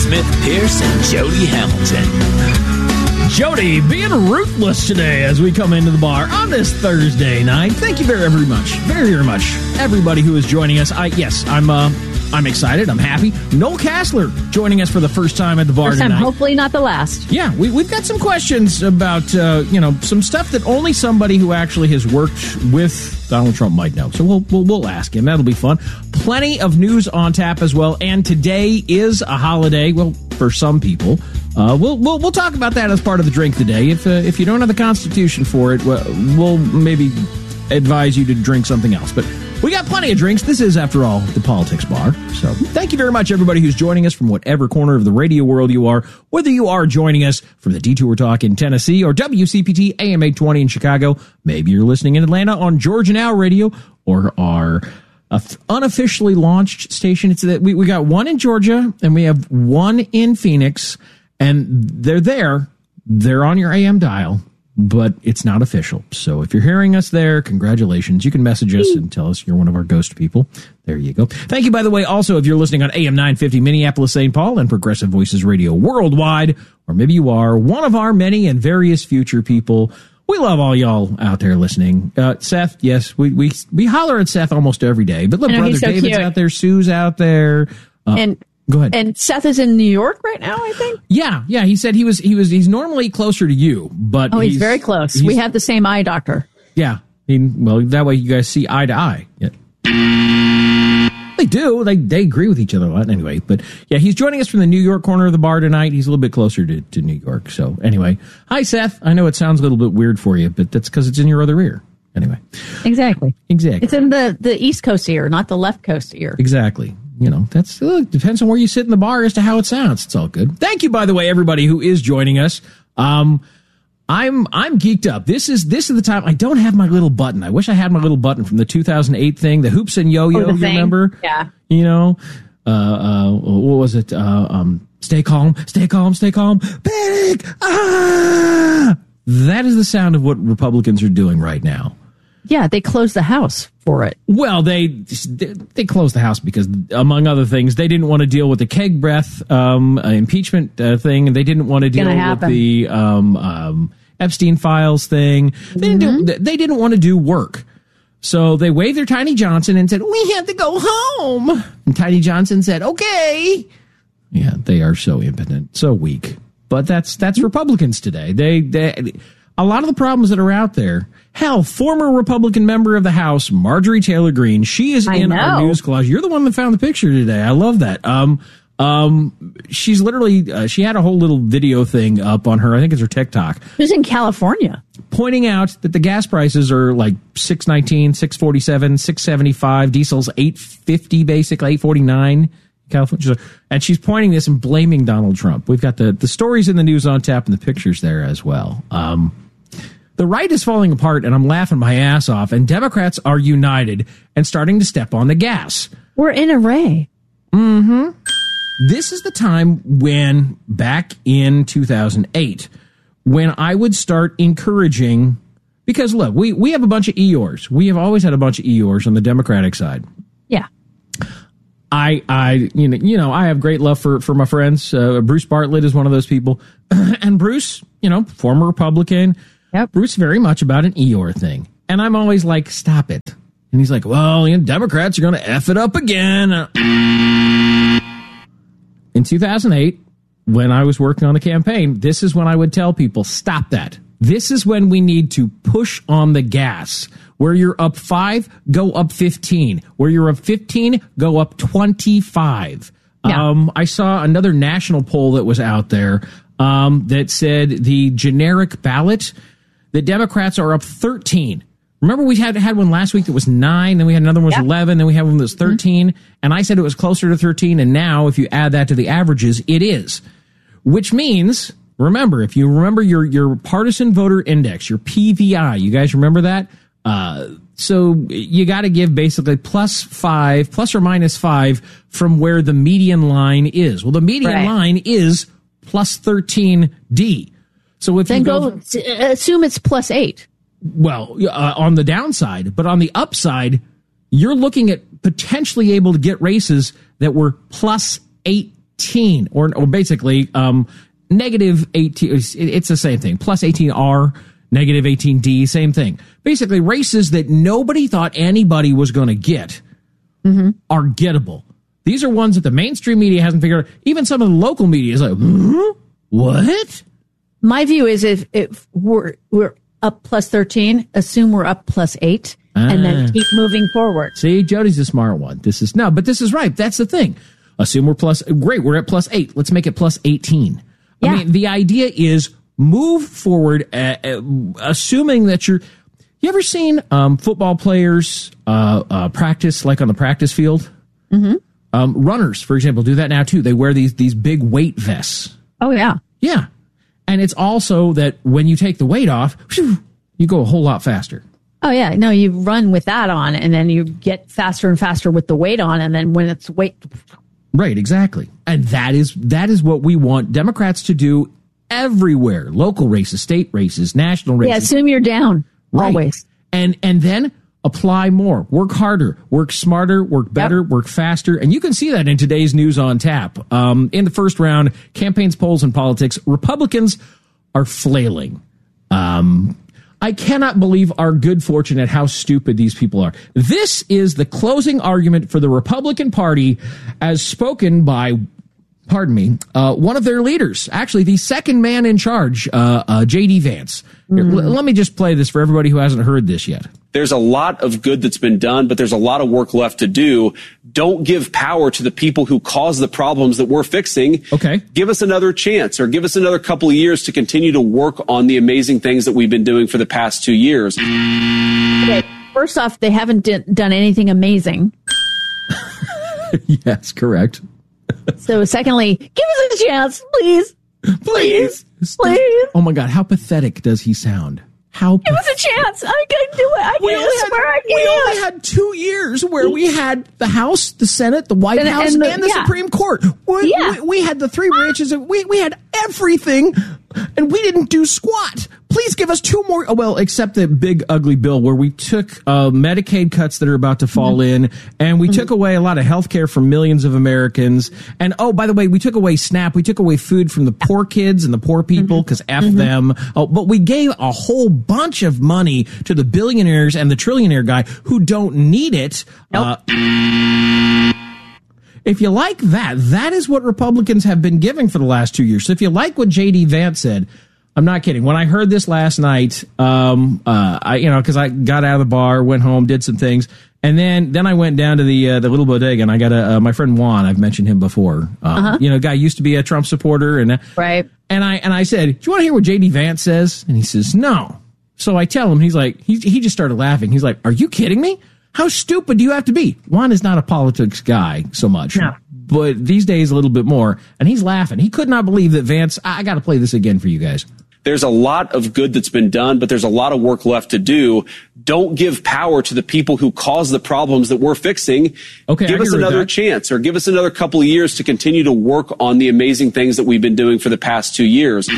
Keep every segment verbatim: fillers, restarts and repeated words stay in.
Smith Pierce and Jody Hamilton. Jody being ruthless today as we come into the bar on this Thursday night. Thank you very, very much, very, very much, everybody who is joining us. I yes, I'm uh, I'm excited. I'm happy. Noel Kassler joining us for the first time at the bar first time, tonight. hopefully not the last. Yeah, we, we've got some questions about uh, you know some stuff that only somebody who actually has worked with Donald Trump might know. So we'll we'll, we'll ask him. That'll be fun. Plenty of news on tap as well. And today is a holiday. Well, for some people, uh, we'll we'll we'll talk about that as part of the drink today. If uh, if you don't have the Constitution for it, we'll, we'll maybe advise you to drink something else. But we got plenty of drinks. This is, after all, the Politics Bar. So thank you very much, everybody who's joining us from whatever corner of the radio world you are, whether you are joining us from the Detour Talk in Tennessee or W C P T A M eight twenty in Chicago. Maybe you're listening in Atlanta on Georgia Now Radio or our uh, unofficially launched station. It's that we, we got one in Georgia and we have one in Phoenix, and they're there. They're on your A M dial, but it's not official. So if you're hearing us there, congratulations. You can message us and tell us you're one of our ghost people. There you go. Thank you, by the way, also, if you're listening on A M nine fifty Minneapolis, Saint Paul, and Progressive Voices Radio worldwide, or maybe you are one of our many and various future people. We love all y'all out there listening. Uh, Seth, yes, we, we we holler at Seth almost every day. But look, know, Brother so David's cute. out there, Sue's out there. Uh, and Go ahead. And Seth is in New York right now, I think. Yeah, yeah. He said he was he was he's normally closer to you, but Oh, he's, he's very close. He's, we have the same eye doctor. Yeah. He, well, that way you guys see eye to eye. Yeah. They do. They they agree with each other a lot anyway. But yeah, he's joining us from the New York corner of the bar tonight. He's a little bit closer to, to New York. So anyway, hi, Seth. I know it sounds a little bit weird for you, but that's because it's in your other ear. Anyway. Exactly. Exactly. It's in the, the East Coast ear, not the left coast ear. Exactly. You know, that's uh, depends on where you sit in the bar as to how it sounds. It's all good. Thank you, by the way, everybody who is joining us. Um, I'm I'm geeked up. This is this is the time. I don't have my little button. I wish I had my little button from the two thousand eight thing, the hoops and yo-yo. Oh, you remember? Yeah. You know, uh, uh, what was it? Uh, um, stay calm, stay calm, stay calm. Panic! Ah! That is the sound of what Republicans are doing right now. Yeah, they closed the House for it. Well, they they closed the House because, among other things, they didn't want to deal with the keg breath um, uh, impeachment uh, thing, and they didn't want to deal with the um, um, Epstein files thing. They didn't Mm-hmm. do, they didn't want to do work, so they waved their Tiny Johnson and said, "We have to go home." And Tiny Johnson said, "Okay." Yeah, they are so impotent, so weak. But that's that's Republicans today. They they a lot of the problems that are out there. Hell, former Republican member of the House, Marjorie Taylor Greene, she is I in know. our news collage. You're the one that found the picture today. I love that. Um, um, she's literally, uh, she had a whole little video thing up on her, I think it's her TikTok, It was in California. pointing out that the gas prices are like six nineteen, six forty-seven, six seventy-five, diesel's eight fifty, basically eight forty-nine. California, and she's pointing this and blaming Donald Trump. We've got the, the stories in the news on tap and the pictures there as well. Um, The right is falling apart, and I'm laughing my ass off, and Democrats are united and starting to step on the gas. We're in array. Mm-hmm. This is the time when, back in two thousand eight, when I would start encouraging, because look, we, we have a bunch of Eeyores. We have always had a bunch of Eeyores on the Democratic side. Yeah. I, I, you know, you know, I have great love for, for my friends. Uh, Bruce Bartlett is one of those people. And Bruce, you know, former Republican. Yep. Bruce very much about an Eeyore thing. And I'm always like, stop it. And he's like, well, you know, Democrats are going to F it up again. In two thousand eight, when I was working on the campaign, this is when I would tell people, stop that. This is when we need to push on the gas. Where you're up five, go up fifteen. Where you're up fifteen, go up twenty-five. Yeah. Um, I saw another national poll that was out there um, that said the generic ballot, the Democrats are up thirteen. Remember we had had one last week that was nine, then we had another one that was yeah. eleven, then we had one that was thirteen, mm-hmm. and I said it was closer to thirteen, and now if you add that to the averages, it is. Which means, remember, if you remember your, your partisan voter index, your P V I, you guys remember that? Uh, so you got to give basically plus five, plus or minus five from where the median line is. Well, the median right. line is plus thirteen D. So if then you go, go, assume it's plus eight. Well, uh, on the downside, but on the upside, you're looking at potentially able to get races that were plus eight eighteen, or, or basically um, negative eighteen. It's the same thing. Plus eighteen R, negative eighteen D, same thing. Basically, races that nobody thought anybody was going to get mm-hmm. are gettable. These are ones that the mainstream media hasn't figured out. Even some of the local media is like, hmm? What? My view is if, if we're we're up plus thirteen, assume we're up plus eight. And then keep moving forward. See, Jody's the smart one. This is no, but this is right. That's the thing. Assume we're plus. Great, we're at plus eight. Let's make it plus eighteen. Yeah. I mean, the idea is move forward, uh, uh, assuming that you're. You ever seen um, football players uh, uh, practice like on the practice field? Mm-hmm. Um, runners, for example, do that now too. They wear these these big weight vests. Oh yeah, yeah, and it's also that when you take the weight off, whew, you go a whole lot faster. Oh, yeah. No, you run with that on, and then you get faster and faster with the weight on, and then when it's weight... Right, exactly. And that is that is what we want Democrats to do everywhere. Local races, state races, national races. Yeah, assume you're down, right. Always. And, and then apply more. Work harder. Work smarter. Work better. Yep. Work faster. And you can see that in today's News on Tap. Um, in the first round, campaigns, polls, and politics, Republicans are flailing. Um... I cannot believe our good fortune at how stupid these people are. This is the closing argument for the Republican Party as spoken by, pardon me, uh, one of their leaders, actually the second man in charge, uh, uh, J D Vance. Here, mm. l- let me just play this for everybody who hasn't heard this yet. There's a lot of good that's been done, but there's a lot of work left to do. Don't give power to the people who cause the problems that we're fixing. Okay. Give us another chance, or give us another couple of years to continue to work on the amazing things that we've been doing for the past two years. Okay. First off, they haven't d- done anything amazing. Yes, correct. So secondly, give us a chance, please. Please. Please. Oh my God, how pathetic does he sound? How Give us a chance. I can do it. I we can only had, swear I can. We only had two years where we had the House, the Senate, the White and, House, and and the, the yeah. Supreme Court. We, yeah. we, we had the three branches. Of, we, we had everything, and we didn't do squat. Please give us two more. Oh, well, except the big, ugly bill where we took uh, Medicaid cuts that are about to fall mm-hmm. in, and we mm-hmm. took away a lot of health care from millions of Americans. And, oh, by the way, we took away SNAP. We took away food from the poor kids and the poor people because mm-hmm. F mm-hmm. them. Oh, but we gave a whole bunch of money to the billionaires and the trillionaire guy who don't need it. Nope. Uh, if you like that, that is what Republicans have been giving for the last two years. So if you like what J D Vance said, I'm not kidding. When I heard this last night, um, uh, I, you know, cause I got out of the bar, went home, did some things. And then, then I went down to the, uh, the little bodega and I got a, uh, my friend Juan, I've mentioned him before. Uh, uh-huh. You know, guy used to be a Trump supporter and, right. And I, and I said, do you want to hear what J D Vance says? And he says, no. So I tell him, he's like, he, he just started laughing. He's like, are you kidding me? How stupid do you have to be? Juan is not a politics guy so much. No. But these days a little bit more. And he's laughing. He could not believe that Vance, I, I got to play this again for you guys. There's a lot of good that's been done, but there's a lot of work left to do. Don't give power to the people who cause the problems that we're fixing. Okay, give us another chance, or give us another couple of years to continue to work on the amazing things that we've been doing for the past two years.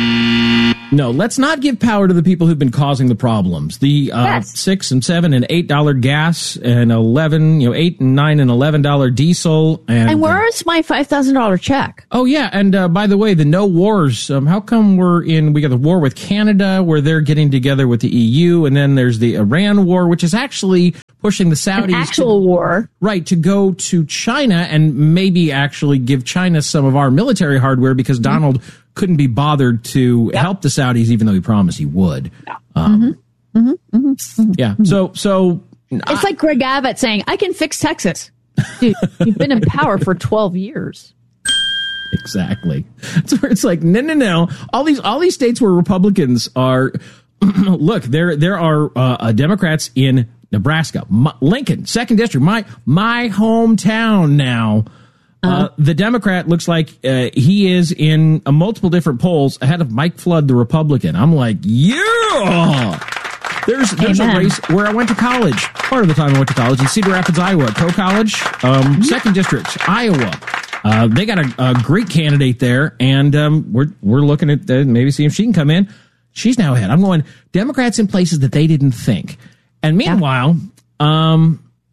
No, let's not give power to the people who've been causing the problems. The uh, yes. six and seven and eight dollar gas and eleven, you know, eight and nine and eleven dollar diesel. And, and where's my five thousand dollar check? Oh yeah, and uh, by the way, the no wars. Um, how come we're in? We got the war with Canada, where they're getting together with the E U, and then there's the Iran war, which is actually pushing the Saudis. An actual to, war, right? To go to China and maybe actually give China some of our military hardware because Donald mm-hmm. couldn't be bothered to yep. help the Saudis, even though he promised he would. Yeah. Um, mm-hmm. Mm-hmm. Mm-hmm. yeah. So, so it's I, like Greg Abbott saying, "I can fix Texas." Dude, you've been in power for twelve years. Exactly. It's where it's like, no, no, no. All these, all these states where Republicans are, look, there, there are uh, uh, Democrats in Nebraska, my, Lincoln, second district, my, my hometown now. Uh-huh. Uh, the Democrat looks like uh, he is in uh, multiple different polls ahead of Mike Flood, the Republican. I'm like, yeah. There's there's Amen. a race where I went to college. Part of the time I went to college in Cedar Rapids, Iowa, Coe College, um, second district, Iowa. Uh, they got a, a great candidate there, and um, we're we're looking at uh, maybe see if she can come in. She's now ahead. I'm going Democrats in places that they didn't think. And meanwhile, yeah. um,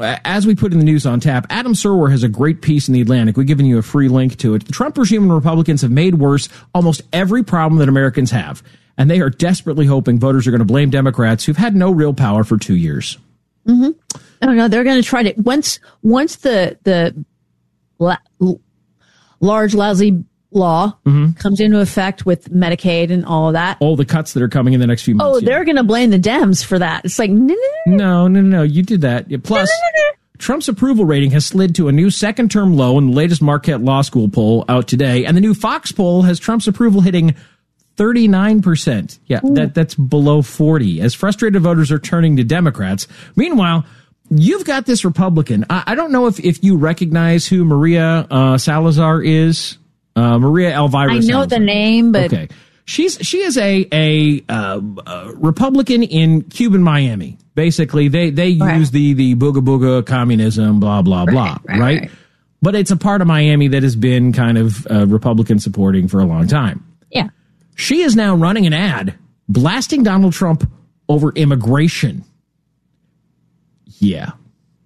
as we put in the news on tap, Adam Serwer has a great piece in The Atlantic. We've given you a free link to it. The Trump regime and Republicans have made worse almost every problem that Americans have, and they are desperately hoping voters are going to blame Democrats who've had no real power for two years. Mm-hmm. I don't know. They're going to try to once once the the la, large lousy law mm-hmm. comes into effect with Medicaid and all of that. All the cuts that are coming in the next few months. Oh, they're yeah. going to blame the Dems for that. It's like, no, no, no, no, no, you did that. Plus, no, no, no. Trump's approval rating has slid to a new second-term low in the latest Marquette Law School poll out today. And the new Fox poll has Trump's approval hitting thirty-nine percent. Yeah, that, that's below forty, as frustrated voters are turning to Democrats. Meanwhile, you've got this Republican. I, I don't know if, if you recognize who Maria uh, Salazar is. Uh, Maria Elvira I know Salazar. the name, but... Okay. She's she is a a, uh, a Republican in Cuban Miami. Basically, they they right. use the the booga booga communism, blah blah blah, right, right, right? right? But it's a part of Miami that has been kind of uh, Republican supporting for a long time. Yeah, she is now running an ad blasting Donald Trump over immigration. Yeah.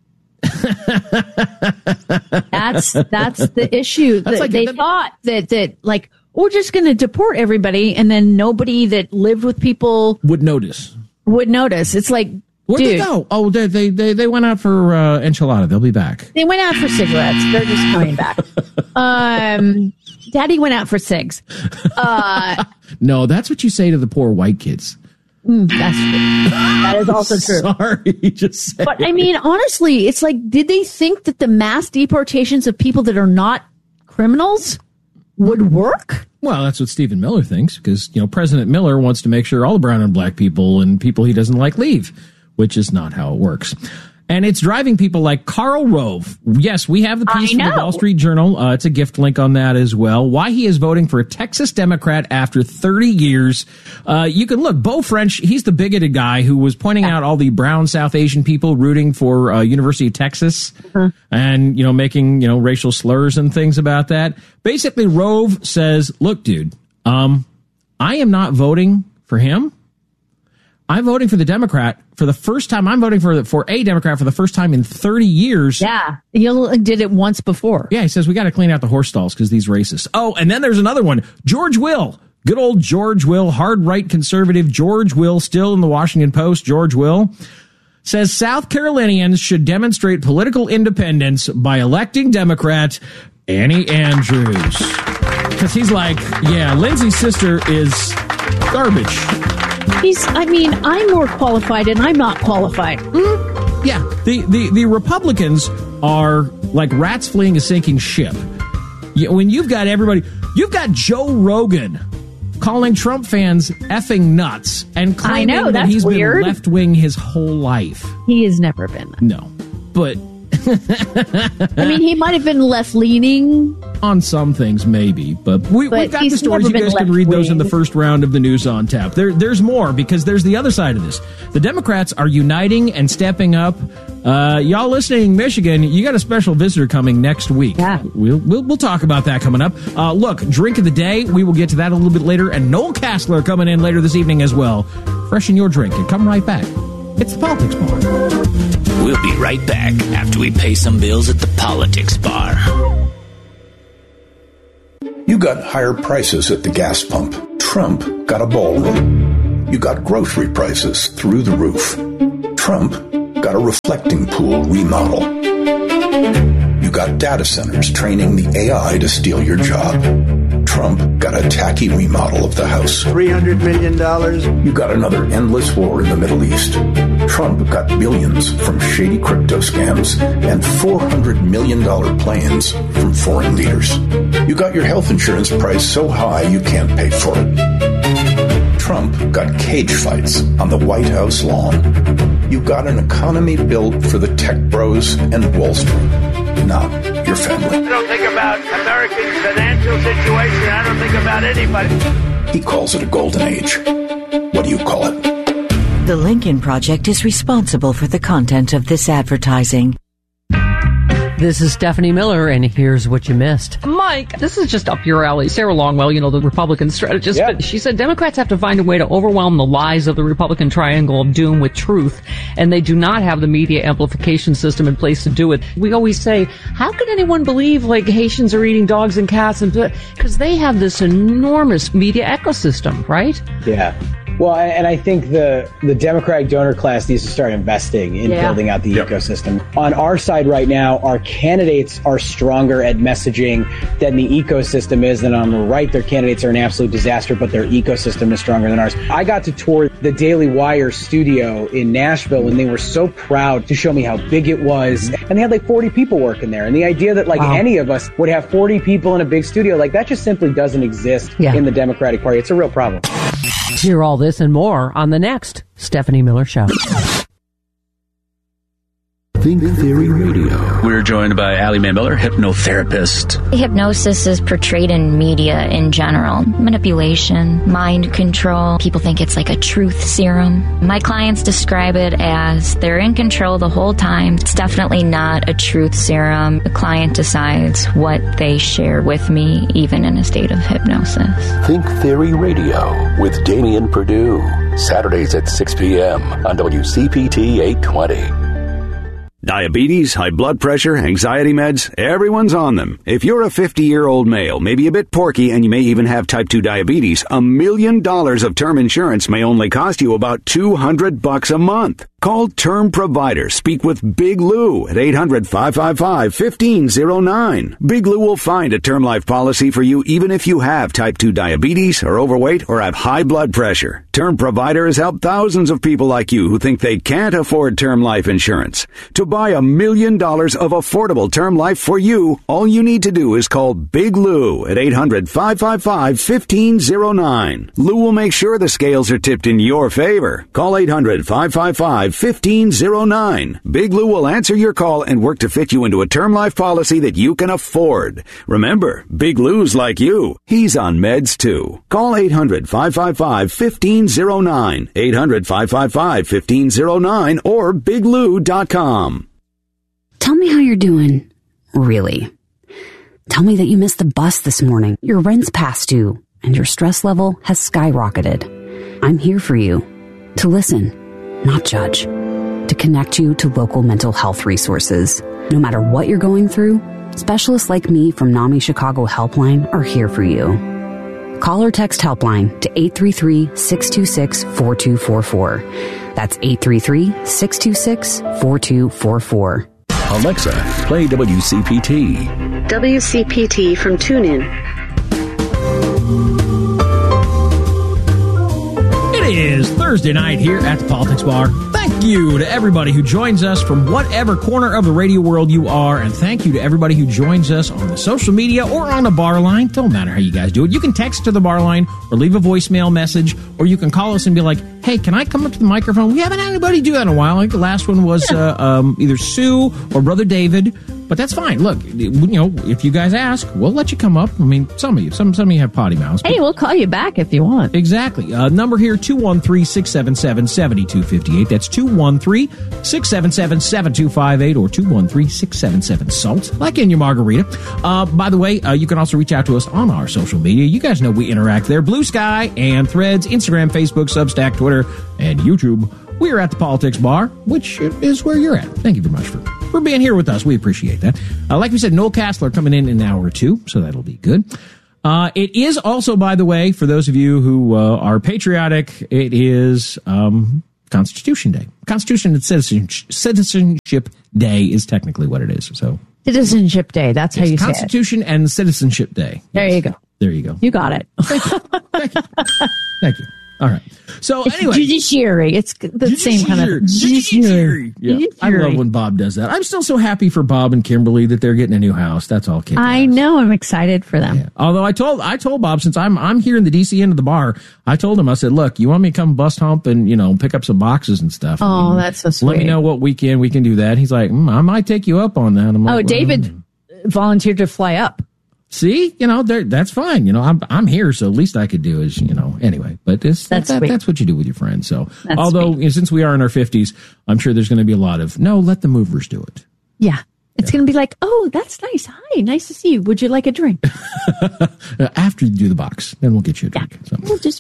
that's that's the issue. That's like, they that, thought that that like we're just going to deport everybody, and then nobody that lived with people would notice. Would notice. It's like, where'd dude, they go? Oh, they they they, they went out for uh, enchilada. They'll be back. They went out for cigarettes. They're just coming back. Um, Daddy went out for cigs. Uh, no, that's what you say to the poor white kids. Mm, that's true. That is also true. Sorry, just saying. But I mean, honestly, it's like, did they think that the mass deportations of people that are not criminals would work? Well, that's what Stephen Miller thinks, because, you know, President Miller wants to make sure all the brown and black people and people he doesn't like leave, which is not how it works. And it's driving people like Karl Rove. Yes, we have the piece from the Wall Street Journal. Uh, it's a gift link on that as well. Why he is voting for a Texas Democrat after thirty years. Uh, you can look, Beau French, he's the bigoted guy who was pointing out all the brown South Asian people rooting for uh, University of Texas uh-huh. and, you know, making, you know, racial slurs and things about that. Basically, Rove says, look, dude, um, I am not voting for him. I'm voting for the Democrat for the first time. I'm voting for for a Democrat for the first time in thirty years. Yeah, you did it once before. Yeah, he says we got to clean out the horse stalls because these racists. Oh, and then there's another one. George Will, good old George Will, hard right conservative George Will, still in the Washington Post. George Will says South Carolinians should demonstrate political independence by electing Democrat Annie Andrews, because he's like, yeah, Lindsay's sister is garbage. He's, I mean, I'm more qualified and I'm not qualified. Mm-hmm. Yeah. The, the, the Republicans are like rats fleeing a sinking ship. When you've got everybody, you've got Joe Rogan calling Trump fans effing nuts and claiming I know, that he's weird. been left wing his whole life. He has never been that. No. But I mean, he might have been left leaning on some things, maybe, but, we, but we've got the stories. You guys can read those in the first round of the news on tap. There, there's more, because there's the other side of this. The Democrats are uniting and stepping up. Uh, y'all listening, Michigan, you got a special visitor coming next week. Yeah. We'll, we'll, we'll talk about that coming up. Uh, look, drink of the day. We will get to that a little bit later. And Noel Castler coming in later this evening as well. Freshen your drink and come right back. It's the Politics Bar. We'll be right back after we pay some bills at the Politics Bar. You got higher prices at the gas pump. Trump got a ballroom. You got grocery prices through the roof. Trump got a reflecting pool remodel. You got data centers training the A I to steal your job. Trump got a tacky remodel of the house. three hundred million dollars. You got another endless war in the Middle East. Trump got billions from shady crypto scams and four hundred million dollars plans from foreign leaders. You got your health insurance price so high you can't pay for it. Trump got cage fights on the White House lawn. You got an economy built for the tech bros and Wall Street, not your family. I don't think about Americans' financial situation. I don't think about anybody. He calls it a golden age. What do you call it? The Lincoln Project is responsible for the content of this advertising. This is Stephanie Miller, and here's what you missed. Mike, this is just up your alley. Sarah Longwell, you know, the Republican strategist, yeah. but she said Democrats have to find a way to overwhelm the lies of the Republican triangle of doom with truth, and they do not have the media amplification system in place to do it. We always say, how can anyone believe, like, Haitians are eating dogs and cats? and Because they have this enormous media ecosystem, right? Yeah. Well, and I think the, the Democratic donor class needs to start investing in yeah. building out the yep. ecosystem. On our side right now, our candidates are stronger at messaging than the ecosystem is. And on the right, their candidates are an absolute disaster, but their ecosystem is stronger than ours. I got to tour the Daily Wire studio in Nashville, and they were so proud to show me how big it was. And they had like forty people working there. And the idea that like wow. any of us would have forty people in a big studio, like that just simply doesn't exist yeah. in the Democratic Party. It's a real problem. Hear all this and more on the next Stephanie Miller Show. Think Theory Radio. We're joined by Allie Mae Miller, hypnotherapist. Hypnosis is portrayed in media in general. Manipulation, mind control. People think it's like a truth serum. My clients describe it as they're in control the whole time. It's definitely not a truth serum. The client decides what they share with me, even in a state of hypnosis. Think Theory Radio with Damian Perdue. Saturdays at six p.m. on W C P T eight twenty. Diabetes, high blood pressure, anxiety meds, everyone's on them. If you're a fifty-year-old male, maybe a bit porky, and you may even have type two diabetes, a million dollars of term insurance may only cost you about two hundred bucks a month. Call Term Provider. Speak with Big Lou at eight hundred, five five five, one five zero nine. Big Lou will find a term life policy for you even if you have type two diabetes, are overweight, or have high blood pressure. Term Provider has helped thousands of people like you who think they can't afford term life insurance. To buy a million dollars of affordable term life for you, all you need to do is call Big Lou at eight hundred, five five five, one five zero nine. Lou will make sure the scales are tipped in your favor. Call eight hundred, five five five, one five zero nine. Big Lou will answer your call and work to fit you into a term life policy that you can afford. Remember, Big Lou's like you. He's on meds too. Call eight hundred, five five five, one five zero nine. eight hundred, five five five, one five zero nine or big lou dot com. Tell me how you're doing. Really. Tell me that you missed the bus this morning, your rent's past due, and your stress level has skyrocketed. I'm here for you. To listen, not judge. To connect you to local mental health resources. No matter what you're going through, specialists like me from NAMI Chicago Helpline are here for you. Call or text Helpline to eight three three, six two six, four two four four. That's eight three three, six two six, four two four four. Alexa, play W C P T. W C P T from TuneIn. It is Thursday night here at the Politics Bar. Thank you to everybody who joins us from whatever corner of the radio world you are, and thank you to everybody who joins us on the social media or on the bar line. Don't matter how you guys do it. You can text to the bar line or leave a voicemail message, or you can call us and be like, hey, can I come up to the microphone? We haven't had anybody do that in a while. I think the last one was uh, um, either Sue or Brother David. But that's fine. Look, you know, if you guys ask, we'll let you come up. I mean, some of you, some some of you have potty mouths. Hey, we'll call you back if you want. Exactly. Uh, number here, two one three, six seven seven, seven two five eight. That's two one three, six seven seven, seven two five eight or two one three, six seven seven, SALT, like in your margarita. Uh, by the way, uh, you can also reach out to us on our social media. You guys know we interact there. Blue Sky and Threads, Instagram, Facebook, Substack, Twitter, and YouTube. We are at the Politics Bar, which is where you're at. Thank you very much for, for being here with us. We appreciate that. Uh, like we said, Noel Castler coming in in an hour or two, so that'll be good. Uh, it is also, by the way, for those of you who uh, are patriotic, it is um, Constitution Day. Constitution and Citizenship, Citizenship Day is technically what it is. So Citizenship Day, that's how you say it. Constitution and Citizenship Day. There yes. you go. There you go. You got it. Thank you. Thank you. Thank you. All right. So it's anyway, judiciary. It's the judiciary. same kind of judiciary. Yeah, judiciary. I love when Bob does that. I'm still so happy for Bob and Kimberly that they're getting a new house. That's all. Kick I know. I'm excited for them. Yeah. Although I told I told Bob, since I'm I'm here in the D C end of the bar, I told him, I said, look, you want me to come bust hump and you know pick up some boxes and stuff? Oh, I mean, that's so sweet. Let me know what weekend we can do that. He's like, mm, I might take you up on that. I'm like, oh, well, David mm. volunteered to fly up. See, you know, that's fine. You know, I'm I'm here, so at least I could do is, you know, anyway. But this, that's that, that's what you do with your friends. So, that's although you know, since we are in our fifties, I'm sure there's going to be a lot of no, let the movers do it. Yeah, It's going to be like, oh, that's nice. Hi, nice to see you. Would you like a drink? After you do the box, then we'll get you a drink. Yeah. So. We'll just...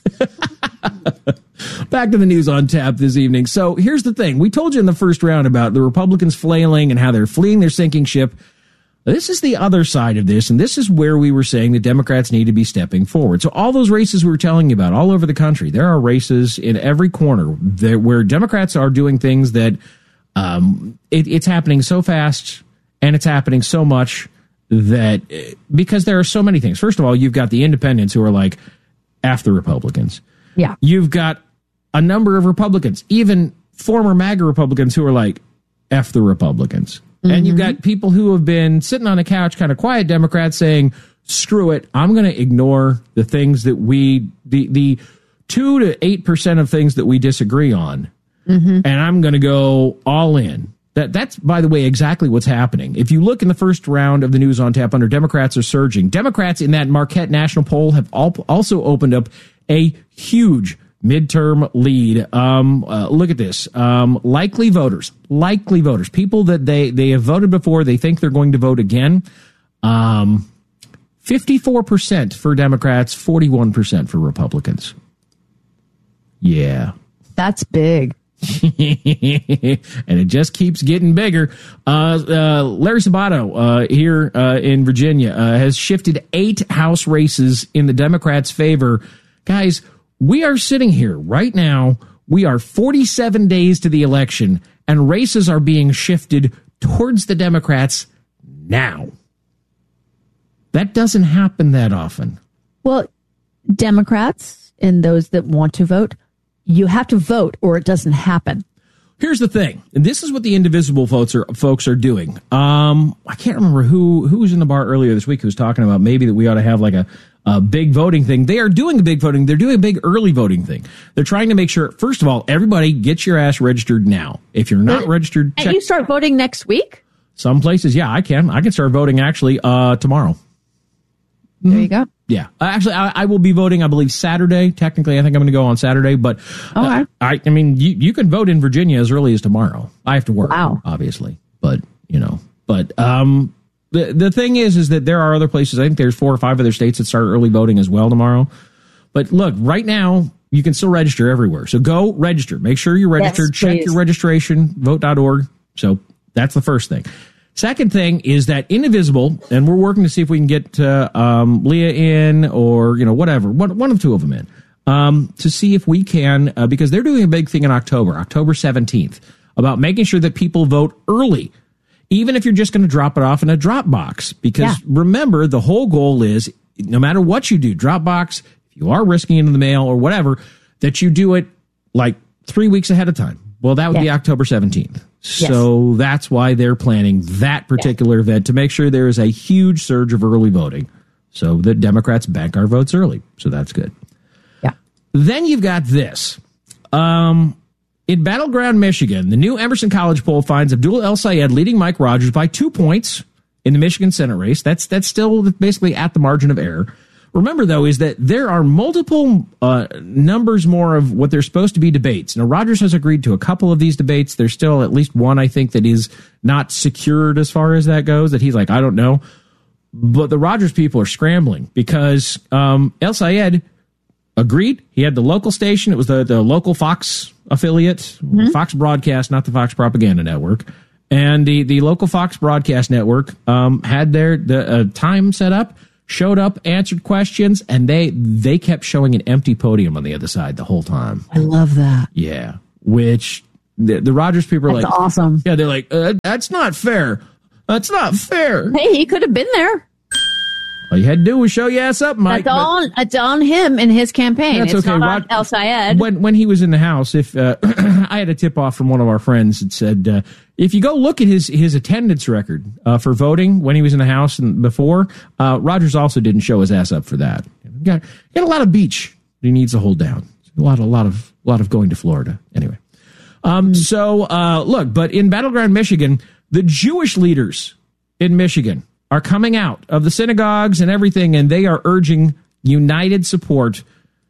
Back to the news on tap this evening. So here's the thing. We told you in the first round about the Republicans flailing and how they're fleeing their sinking ship. This is the other side of this, and this is where we were saying the Democrats need to be stepping forward. So all those races we were telling you about all over the country, there are races in every corner there where Democrats are doing things that um, it, it's happening so fast and it's happening so much that because there are so many things. First of all, you've got the independents who are like, F the Republicans. Yeah. You've got a number of Republicans, even former MAGA Republicans who are like, F the Republicans. Mm-hmm. And you've got people who have been sitting on the couch, kind of quiet Democrats saying, screw it, I'm going to ignore the things that we, the, the two to eight percent of things that we disagree on, mm-hmm. and I'm going to go all in. That That's, by the way, exactly what's happening. If you look in the first round of the News on Tap under Democrats are surging, Democrats in that Marquette National poll have all, also opened up a huge midterm lead. Um, uh, look at this. Um, likely voters, likely voters, people that they, they have voted before, they think they're going to vote again. Um, fifty-four percent for Democrats, forty-one percent for Republicans. Yeah. That's big. And it just keeps getting bigger. Uh, uh, Larry Sabato uh, here uh, in Virginia uh, has shifted eight House races in the Democrats' favor. Guys, we are sitting here right now. We are forty-seven days to the election, and races are being shifted towards the Democrats now. That doesn't happen that often. Well, Democrats and those that want to vote, you have to vote or it doesn't happen. Here's the thing, and this is what the indivisible folks are, folks are doing. Um, I can't remember who who was in the bar earlier this week who was talking about maybe that we ought to have like a, a big voting thing. They are doing a big voting. They're doing a big early voting thing. They're trying to make sure, first of all, everybody get your ass registered now. If you're not registered, and check. you start voting next week? Some places, yeah, I can. I can start voting actually uh, tomorrow. There you go. Yeah. Uh, actually, I, I will be voting, I believe, Saturday. Technically, I think I'm going to go on Saturday. But uh, okay. I, I mean, you, you can vote in Virginia as early as tomorrow. I have to work, wow. obviously. But, you know, but um, the, the thing is, is that there are other places. I think there's four or five other states that start early voting as well tomorrow. But look, right now, you can still register everywhere. So go register. Make sure you're registered. Yes, Check please. your registration, vote dot org. So that's the first thing. Second thing is that Indivisible, and we're working to see if we can get uh, um, Leah in or, you know, whatever, one, one of two of them in, um, to see if we can, uh, because they're doing a big thing in October, October seventeenth, about making sure that people vote early, even if you're just going to drop it off in a Dropbox. Because yeah. remember, the whole goal is, no matter what you do, Dropbox, if you are risking it in the mail or whatever, that you do it like three weeks ahead of time. Well, that would yeah. be October seventeenth. So yes. that's why they're planning that particular yeah. event, to make sure there is a huge surge of early voting so that Democrats bank our votes early. So that's good. Yeah. Then you've got this. Um, in Battleground, Michigan, the new Emerson College poll finds Abdul El-Sayed leading Mike Rogers by two points in the Michigan Senate race. That's, that's still basically at the margin of error. Remember, though, is that there are multiple uh, numbers more of what they're supposed to be debates. Now, Rogers has agreed to a couple of these debates. There's still at least one, I think, that is not secured as far as that goes, that he's like, I don't know. But the Rogers people are scrambling because um, El-Sayed agreed. He had the local station. It was the, the local Fox affiliate, mm-hmm. Fox Broadcast, not the Fox Propaganda Network. And the, the local Fox Broadcast Network um, had their the, uh, time set up. Showed up, answered questions, and they they kept showing an empty podium on the other side the whole time. I love that. Yeah, which the, the Rogers people are that's like, awesome. Yeah, they're like, uh, that's not fair. That's not fair. Hey, he could have been there. All you had to do was show your ass up, Mike. That's on, it's on him in his campaign. That's it's okay. not Rod, on El-Sayed. When, when he was in the House, if uh, I had a tip-off from one of our friends that said, uh, if you go look at his, his attendance record uh, for voting when he was in the House and before, uh, Rogers also didn't show his ass up for that. He got, he got a lot of beach that he needs to hold down. A lot, a lot of, a lot of going to Florida. Anyway. Um, mm. So, uh, look, but in Battleground, Michigan, the Jewish leaders in Michigan are coming out of the synagogues and everything, and they are urging united support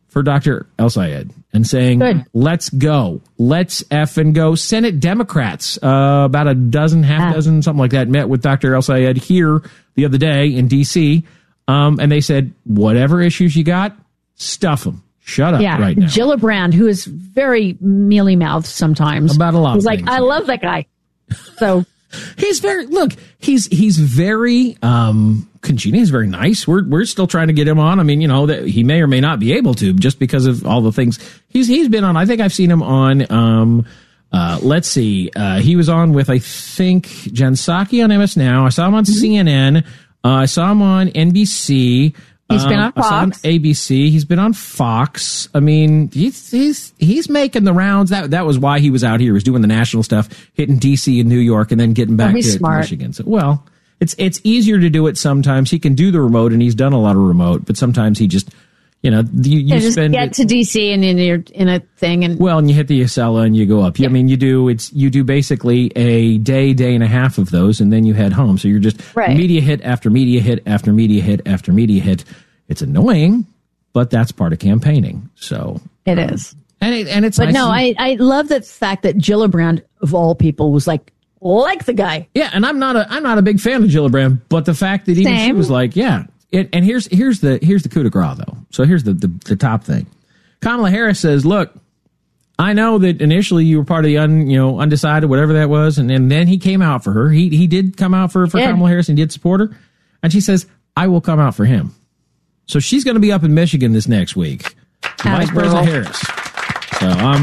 for Doctor El-Sayed and saying, Good. let's go. Let's effing go. Senate Democrats, uh, about a dozen, half ah. dozen, something like that, met with Doctor El-Sayed here the other day in D C, um, and they said, whatever issues you got, stuff them. Shut up yeah. right now. Gillibrand, who is very mealy-mouthed sometimes. About a lot He's of like, things. I love that guy. So... He's very look. He's he's very um, congenial. He's very nice. We're we're still trying to get him on. I mean, you know, that he may or may not be able to just because of all the things he's he's been on. I think I've seen him on. Um, uh, let's see. Uh, he was on with I think Jen Psaki on M S Now. I saw him on mm-hmm. C N N. Uh, I saw him on N B C. He's been on Fox. I saw him on A B C. He's been on Fox. I mean, he's he's he's making the rounds. That that was why he was out here. He was doing the national stuff, hitting D C and New York, and then getting back oh, to, to smart. Michigan. So, well, it's it's easier to do it sometimes. He can do the remote, and he's done a lot of remote, but sometimes he just, you know, you, you yeah, just spend get it, to D C and then you're in a thing, and well, and you hit the Acela and you go up. Yeah. I mean, you do it's you do basically a day, day and a half of those, and then you head home. So you're just right. media hit after media hit after media hit after media hit. It's annoying, but that's part of campaigning. So it is, and it, and it's. But nice no, to, I I love the fact that Gillibrand of all people was like like the guy. Yeah, and I'm not a I'm not a big fan of Gillibrand, but the fact that even Same. she was like, yeah. It, and here's here's the here's the coup de grace though. So here's the, the the top thing. Kamala Harris says, look, I know that initially you were part of the un, you know undecided, whatever that was, and, and then he came out for her. He he did come out for for yeah. Kamala Harris and did support her, and she says, I will come out for him. So she's going to be up in Michigan this next week. Vice President Harris. So I'm,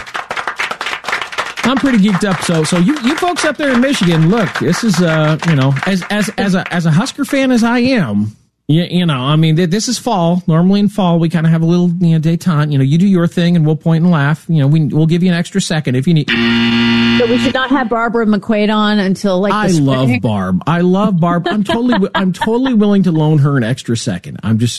I'm pretty geeked up. So, so you, you folks up there in Michigan, look, this is, uh, you know, as, as, as a, as a Husker fan as I am, you, you know, I mean, this is fall. Normally in fall, we kind of have a little, you know, detente. You know, you do your thing and we'll point and laugh. You know, we, we'll give you an extra second if you need. So we should not have Barbara McQuade on until like the I spring. love Barb. I love Barb. I'm totally, I'm totally willing to loan her an extra second. I'm just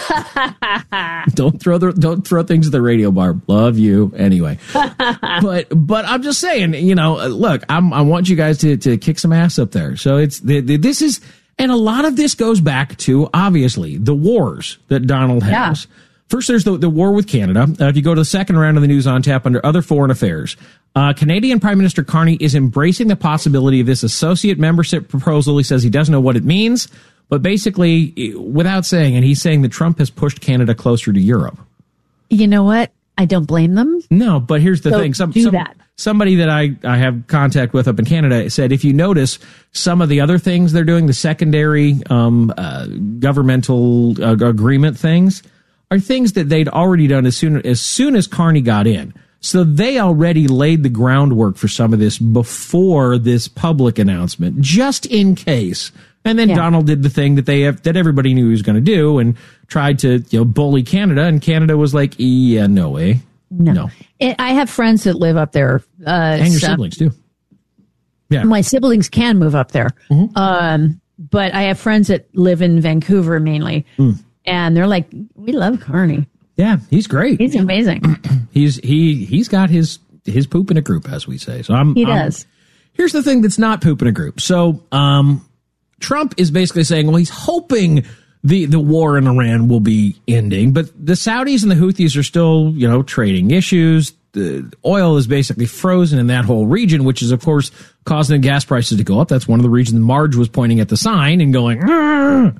don't throw the don't throw things at the radio, Barb. Love you anyway. But but I'm just saying, you know, look, I'm, I want you guys to to kick some ass up there. So it's the, the, this is, and a lot of this goes back to obviously the wars that Donald has. Yeah. First, there's the, the war with Canada. Uh, if you go to the second round of the news on tap under other foreign affairs, uh, Canadian Prime Minister Carney is embracing the possibility of this associate membership proposal. He says he doesn't know what it means, but basically, without saying it, he's saying that Trump has pushed Canada closer to Europe. You know what? I don't blame them. No, but here's the so thing. Some, do some, that. Somebody that I, I have contact with up in Canada said, if you notice some of the other things they're doing, the secondary um, uh, governmental uh, agreement things, are things that they'd already done as soon as soon as Carney got in. So they already laid the groundwork for some of this before this public announcement, just in case. And then yeah. Donald did the thing that they have, that everybody knew he was going to do, and tried to you know bully Canada. And Canada was like, "Yeah, no way, no." no. It, I have friends that live up there, uh, and your so siblings too. Yeah, my siblings can move up there, mm-hmm. um, but I have friends that live in Vancouver mainly. Mm. And they're like, we love Carney. Yeah, he's great. He's amazing. he's he he's got his his poop in a group, as we say. So I'm he I'm, does. Here's the thing that's not poop in a group. So um, Trump is basically saying, well, he's hoping the the war in Iran will be ending, but the Saudis and the Houthis are still you know trading issues. The oil is basically frozen in that whole region, which is of course causing gas prices to go up. That's one of the reasons Marge was pointing at the sign and going. Argh!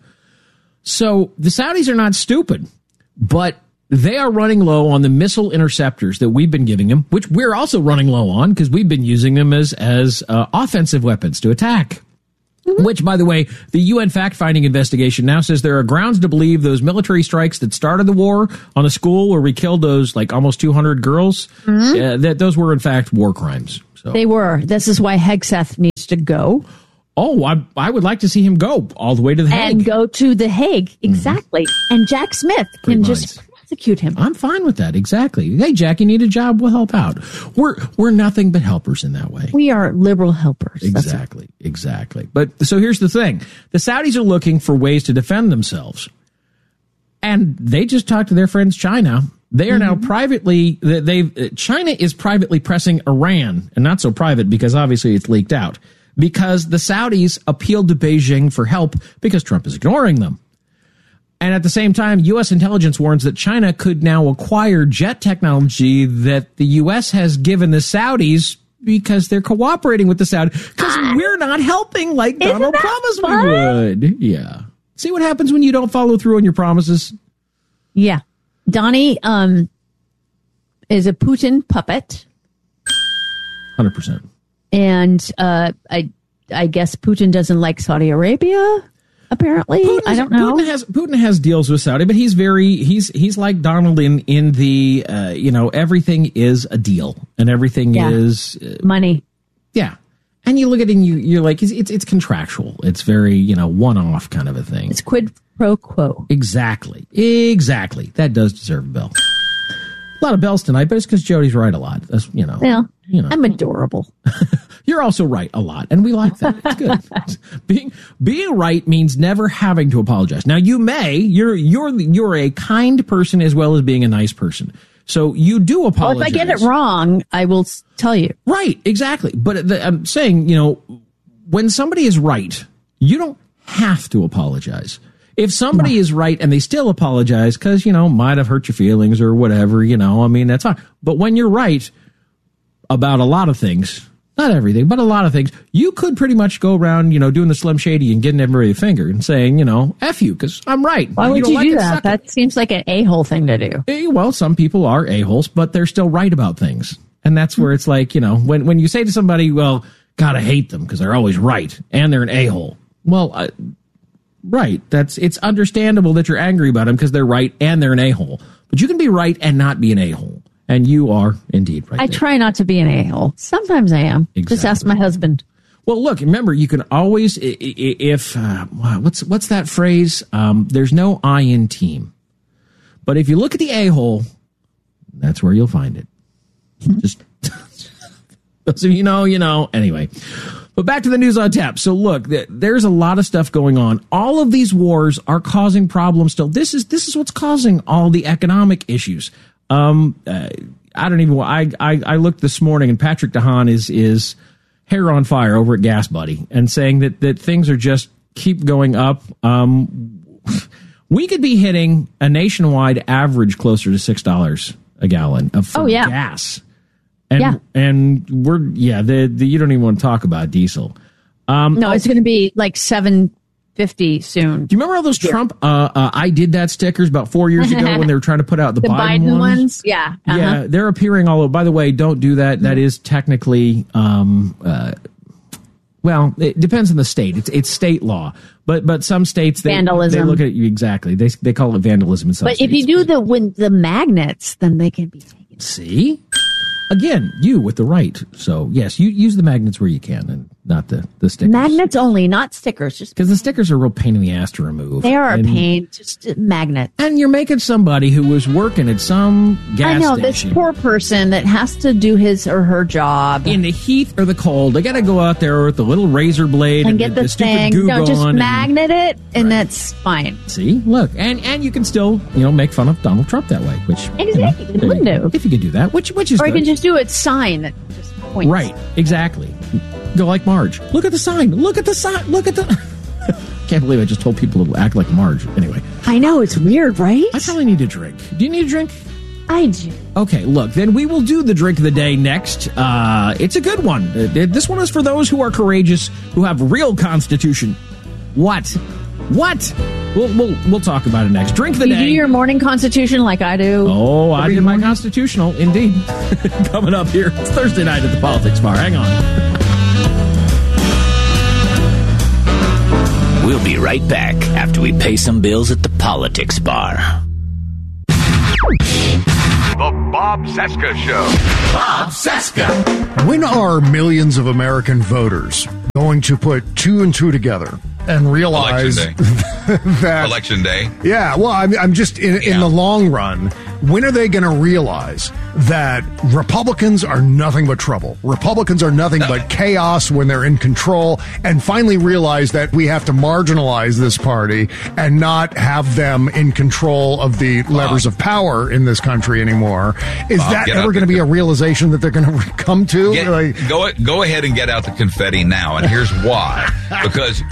So the Saudis are not stupid, but they are running low on the missile interceptors that we've been giving them, which we're also running low on because we've been using them as as uh, offensive weapons to attack. Mm-hmm. Which, by the way, the U N fact-finding investigation now says there are grounds to believe those military strikes that started the war on the school where we killed those like almost two hundred girls, mm-hmm. uh, that those were in fact war crimes. So they were. This is why Hegseth needs to go. Oh, I, I would like to see him go all the way to the Hague. And go to the Hague, exactly. Mm-hmm. And Jack Smith Great can minds. just prosecute him. I'm fine with that, exactly. Hey, Jack, you need a job, we'll help out. We're we're nothing but helpers in that way. We are liberal helpers. Exactly, exactly. But so here's the thing. The Saudis are looking for ways to defend themselves. And they just talked to their friends China. They are mm-hmm. now privately, they China is privately pressing Iran, and not so private because obviously it's leaked out. Because the Saudis appealed to Beijing for help because Trump is ignoring them. And at the same time, U S intelligence warns that China could now acquire jet technology that the U S has given the Saudis because they're cooperating with the Saudis because we're not helping like Donald promised we would. Yeah. See what happens when you don't follow through on your promises? Yeah. Donnie um, is a Putin puppet. one hundred percent. And uh, I I guess Putin doesn't like Saudi Arabia, apparently. Putin, I don't know. Putin has Putin has deals with Saudi, but he's very he's he's like Donald in in the uh, you know, everything is a deal and everything Yeah. is uh, money. Yeah. And you look at it and you, you're like, it's, it's it's contractual. It's very, you know, one-off kind of a thing. It's quid pro quo. Exactly. Exactly. That does deserve a bell. A lot of bells tonight, but it's because Jody's right a lot. That's, you know. Well, you know. I'm adorable. You're also right a lot, and we like that. It's good. being being right means never having to apologize. Now, you may. You're you're you're a kind person as well as being a nice person. So you do apologize. Well, if I get it wrong, I will s- tell you. Right, exactly. But the, I'm saying, you know, when somebody is right, you don't have to apologize. If somebody no. is right and they still apologize because, you know, might have hurt your feelings or whatever, you know, I mean, that's fine. But when you're right about a lot of things, not everything, but a lot of things, you could pretty much go around, you know, doing the Slim Shady and getting everybody a finger and saying, you know, F you, because I'm right. Why would you, you like do it, that? That seems like an a-hole thing to do. Eh, well, some people are a-holes, but they're still right about things. And that's where it's like, you know, when, when you say to somebody, well, God, I hate them because they're always right and they're an a-hole. Well, uh, right. That's it's understandable that you're angry about them because they're right and they're an a-hole. But you can be right and not be an a-hole. And you are indeed right. I there. try not to be an a-hole. Sometimes I am. Exactly. Just ask my husband. Well, look, remember, you can always, if, uh, what's what's that phrase? Um, there's no I in team. But if you look at the a-hole, that's where you'll find it. Just, those of you know, you know. Anyway. But back to the news on tap. So look, there's a lot of stuff going on. All of these wars are causing problems still. This is this is what's causing all the economic issues. Um, uh, I don't even. I, I I looked this morning, and Patrick DeHaan is is hair on fire over at Gas Buddy, and saying that that things are just keep going up. Um, we could be hitting a nationwide average closer to six dollars a gallon of oh, yeah. gas. And, yeah. and we're, yeah, the, the, you don't even want to talk about diesel. Um, no, it's going to be like seven fifty soon. Do you remember all those Trump, uh, uh, I did that stickers about four years ago when they were trying to put out the, the Biden, Biden ones? ones? Yeah. Uh-huh. Yeah. They're appearing all over. By the way, don't do that. That is technically, um, uh, well, it depends on the state. It's, it's state law. But, but some states, they, vandalism. they look at you exactly. They, they call it vandalism in some but states. if you do the, when the magnets, then they can be taken. See? Again, you with the right. So, yes, you use the magnets where you can and not the, the stickers. Magnets only, not stickers. Just because the stickers are a real pain in the ass to remove. They are and, a pain. Just a magnet. And you're making somebody who was working at some gas I know, station. this poor person that has to do his or her job. In the heat or the cold. They got to go out there with the little razor blade and, and get the, the, the thing. stupid No, just and, magnet it, and right. that's fine. See? Look. And and you can still, you know, make fun of Donald Trump that way. Which Exactly. You know, window. If you could do that, which which is Or good. you can just do it sign that just points. Right. Exactly. Go like Marge. Look at the sign. Look at the sign. Look at the... Can't believe I just told people to act like Marge. Anyway. I know. It's weird, right? I probably need a drink. Do you need a drink? I do. Okay, look, then we will do the drink of the day next. Uh, it's a good one. Uh, this one is for those who are courageous, who have real constitution. What? What? We'll we'll, we'll talk about it next. Drink of the you day. You do your morning constitution like I do. Oh, I did my constitutional, indeed. Coming up here. It's Thursday night at the Politics Bar. Hang on. We'll be right back after we pay some bills at the Politics Bar. The Bob Cesca Show. Bob Cesca. When are millions of American voters going to put two and two together and realize Election day. that Election day? Yeah, well, I'm, I'm just in, yeah. in the long run. When are they going to realize that Republicans are nothing but trouble? Republicans are nothing no. but chaos when they're in control, and finally realize that we have to marginalize this party and not have them in control of the Bob. levers of power in this country anymore? Is Bob, that ever going to be a realization that they're going to come to? Get, like, go, go ahead and get out the confetti now, and here's why. Because if you go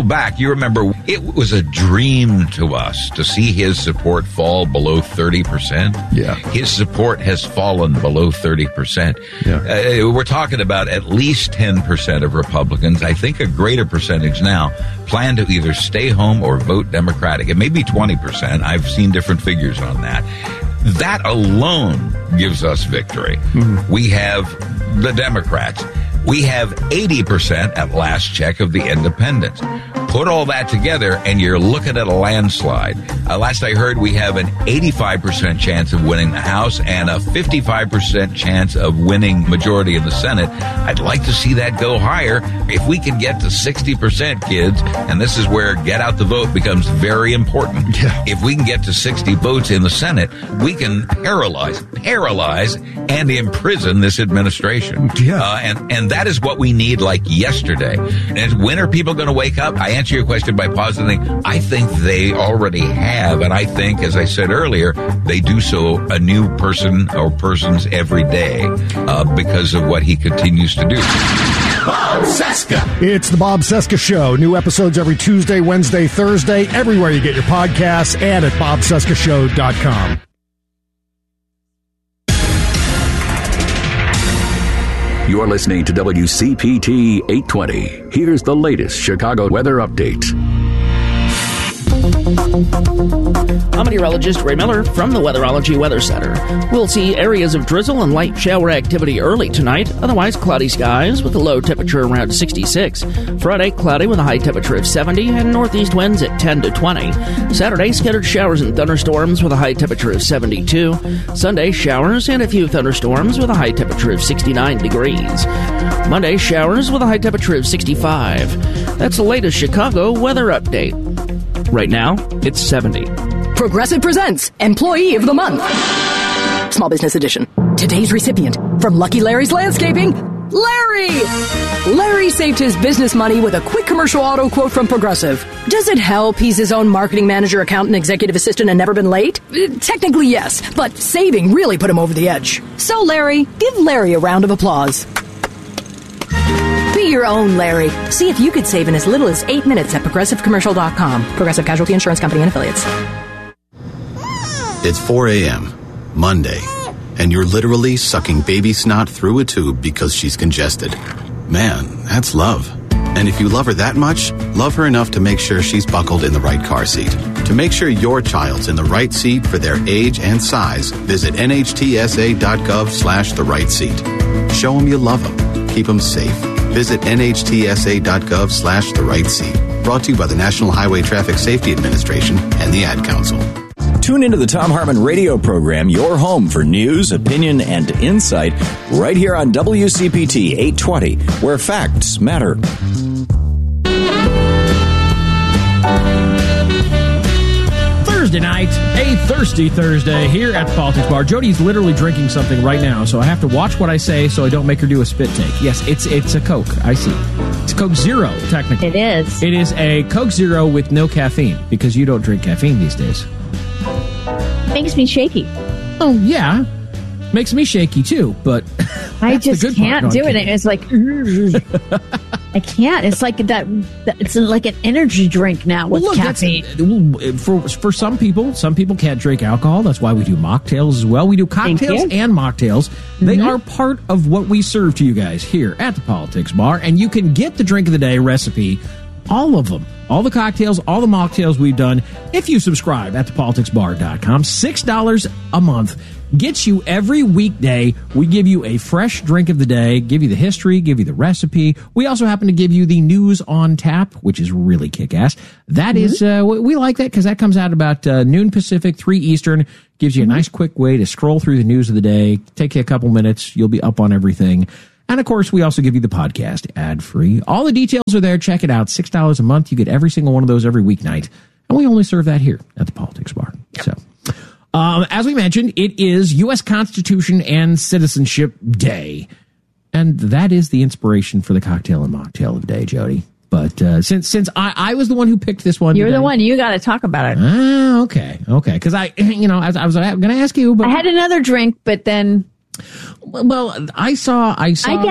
back, you remember it was a dream to us to see his support fall below thirty percent. Yeah. His support has fallen below thirty percent. Yeah. Uh, we're talking about at least ten percent of Republicans. I think a greater percentage now plan to either stay home or vote Democratic. It may be twenty percent. I've seen different figures on that. That alone gives us victory. Mm-hmm. We have the Democrats. We have eighty percent at last check of the independents. Put all that together and you're looking at a landslide. Uh, last I heard, we have an eighty-five percent chance of winning the House and a fifty-five percent chance of winning majority in the Senate. I'd like to see that go higher. If we can get to sixty percent, kids, and this is where get out the vote becomes very important. Yeah. If we can get to sixty votes in the Senate, we can paralyze, paralyze and imprison this administration. Yeah. Uh, and, and that is what we need like yesterday. And when are people going to wake up? I answer your question by positing, I think they already have. And I think, as I said earlier, they do so a new person or persons every day uh, because of what he continues to do. Bob Cesca. It's the Bob Cesca Show. New episodes every Tuesday, Wednesday, Thursday, everywhere you get your podcasts and at bob cesca show dot com. You're listening to W C P T eight twenty. Here's the latest Chicago weather update. I'm meteorologist Ray Miller from the Weatherology Weather Center. We'll see areas of drizzle and light shower activity early tonight, otherwise cloudy skies with a low temperature around sixty-six. Friday, cloudy with a high temperature of seventy and northeast winds at ten to twenty. Saturday, scattered showers and thunderstorms with a high temperature of seventy-two. Sunday, showers and a few thunderstorms with a high temperature of sixty-nine degrees. Monday, showers with a high temperature of sixty-five. That's the latest Chicago weather update. Right now, it's seventy. Progressive presents Employee of the Month. Small Business Edition. Today's recipient from Lucky Larry's Landscaping, Larry! Larry saved his business money with a quick commercial auto quote from Progressive. Does it help he's his own marketing manager, accountant, executive assistant, and never been late? Uh, technically, yes, but saving really put him over the edge. So, Larry, give Larry a round of applause. Be your own Larry. See if you could save in as little as eight minutes at progressive commercial dot com. Progressive Casualty Insurance Company and Affiliates. It's four a.m., Monday, and you're literally sucking baby snot through a tube because she's congested. Man, that's love. And if you love her that much, love her enough to make sure she's buckled in the right car seat. To make sure your child's in the right seat for their age and size, visit nhtsa.gov slash the right seat. Show them you love them. Keep them safe. Visit nhtsa.gov slash the right seat. Brought to you by the National Highway Traffic Safety Administration and the Ad Council. Tune into the Tom Hartman radio program, your home for news, opinion, and insight, right here on W C P T eight twenty, where facts matter. Thursday night, a thirsty Thursday here at the Politics Bar. Jody's literally drinking something right now, so I have to watch what I say so I don't make her do a spit take. Yes, it's it's a Coke. I see. It's Coke Zero, technically. It is. It is a Coke Zero with no caffeine, because you don't drink caffeine these days. Makes me shaky. Oh, yeah. Makes me shaky, too, but I just can't no, do it. It's like, I can't. It's like that. It's like an energy drink now with well, look, caffeine. For for some people, some people can't drink alcohol. That's why we do mocktails as well. We do cocktails and mocktails. Mm-hmm. They are part of what we serve to you guys here at the Politics Bar, and you can get the drink of the day recipe, all of them, all the cocktails, all the mocktails we've done, if you subscribe at the politics bar dot com. six dollars a month. Gets you every weekday. We give you a fresh drink of the day, give you the history, give you the recipe. We also happen to give you the news on tap, which is really kick-ass. That mm-hmm. is, uh, we like that because that comes out about uh, noon Pacific, three Eastern. Gives you a nice quick way to scroll through the news of the day. Take you a couple minutes. You'll be up on everything. And, of course, we also give you the podcast ad-free. All the details are there. Check it out. six dollars a month. You get every single one of those every weeknight. And we only serve that here at the Politics Bar. So, um, as we mentioned, it is U S Constitution and Citizenship Day. And that is the inspiration for the cocktail and mocktail of the day, Jody. But uh, since since I, I was the one who picked this one, you're today, the one. You got to talk about it. Ah, okay, okay. Because I, you know, I, I was going to ask you, but I had another drink, but then. Well, I saw. I saw. I